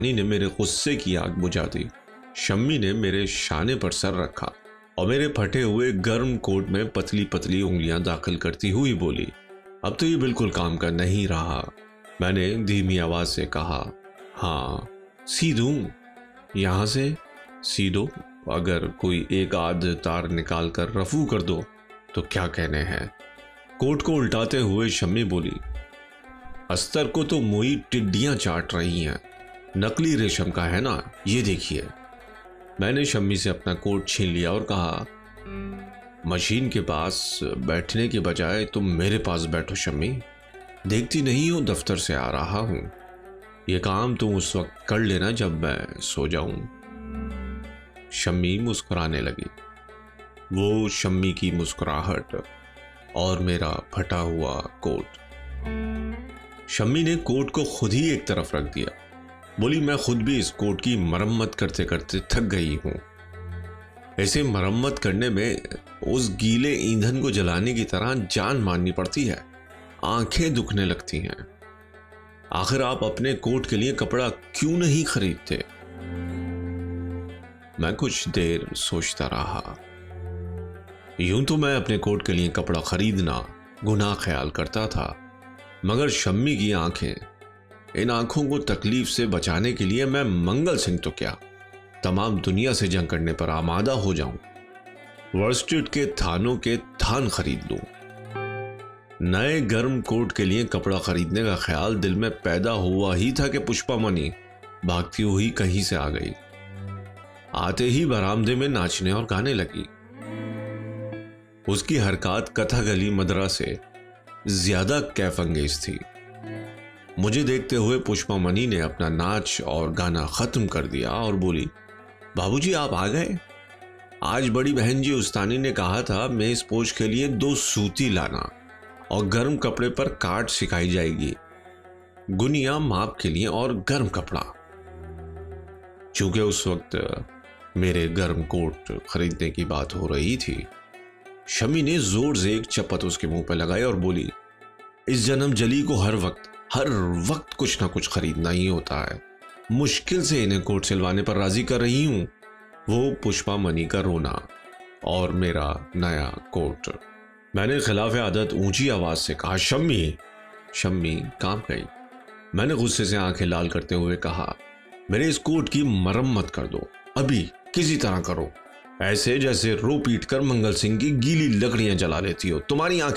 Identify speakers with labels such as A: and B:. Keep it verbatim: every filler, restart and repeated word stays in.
A: ने मेरे गुस्से की आग बुझा दी। शम्मी ने मेरे शाने पर सर रखा और मेरे फटे हुए गर्म कोट में पतली पतली उंगलियां दाखिल करती हुई बोली, अब तो ये बिल्कुल काम का नहीं रहा। मैंने धीमी आवाज से कहा, हाँ सी दूं, यहां से सी दो, अगर कोई एक आध तार निकाल कर रफू कर दो तो क्या कहने हैं। कोट को उल्टाते हुए शम्मी बोली, अस्तर को तो मोई टिड्डियां चाट रही हैं, नकली रेशम का है ना, ये देखिए। मैंने शम्मी से अपना कोट छीन लिया और कहा, मशीन के पास बैठने के बजाय तुम मेरे पास बैठो शम्मी, देखती नहीं हो दफ्तर से आ रहा हूं, ये काम तुम उस वक्त कर लेना जब मैं सो जाऊं। शम्मी मुस्कुराने लगी। वो शम्मी की मुस्कुराहट और मेरा फटा हुआ कोट। शम्मी ने कोट को खुद ही एक तरफ रख दिया। बोली, मैं खुद भी इस कोट की मरम्मत करते करते थक गई हूं। ऐसे मरम्मत करने में उस गीले ईंधन को जलाने की तरह जान मारनी पड़ती है, आंखें दुखने लगती हैं। आखिर आप अपने कोट के लिए कपड़ा क्यों नहीं खरीदते? मैं कुछ देर सोचता रहा। यूं तो मैं अपने कोट के लिए कपड़ा खरीदना गुनाह ख्याल करता था, मगर शम्मी की आंखें, इन आंखों को तकलीफ से बचाने के लिए मैं मंगल सिंह तो क्या, तमाम दुनिया से जंग करने पर आमादा हो जाऊं। वर्स्टेड के थानों के थान खरीद लूं। नए गर्म कोट के लिए कपड़ा खरीदने का ख्याल दिल में पैदा हुआ ही था कि पुष्पा मनी भागती हुई कहीं से आ गई। आते ही बरामदे में नाचने और गाने लगी। उसकी हरकत कथकली मदरा से ज्यादा कैफ अंगेज थी। मुझे देखते हुए पुष्पा मनी ने अपना नाच और गाना खत्म कर दिया और बोली, बाबूजी आप आ गए। आज बड़ी बहन जी उस्तानी ने कहा था मेज पोश के लिए दो सूती लाना और गर्म कपड़े पर काट सिखाई जाएगी, गुनिया माप के लिए और गर्म कपड़ा। चूंकि उस वक्त मेरे गर्म कोट खरीदने की बात हो रही थी, शमी ने जोर से एक चपत उसके मुंह पर लगाई और बोली, इस जन्म जली को हर वक्त हर वक्त कुछ ना कुछ खरीदना ही होता है। मुश्किल से इन्हें कोट सिलवाने पर राजी कर रही हूं। वो पुष्पा मनी का रोना और मेरा नया कोट। मैंने खिलाफ आदत ऊंची आवाज से कहा, शम्मी। शम्मी काम गई। मैंने गुस्से से आंखें लाल करते हुए कहा, मेरे इस कोट की मरम्मत कर दो, अभी किसी तरह करो, ऐसे जैसे रो पीट कर मंगल सिंह की गीली लकड़ियां जला लेती हो। तुम्हारी आंखें